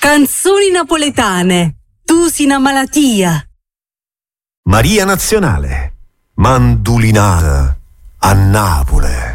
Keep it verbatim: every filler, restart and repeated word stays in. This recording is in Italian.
Canzoni napoletane. Tu sei una malattia. Maria Nazionale. Mandulinata a Napoli.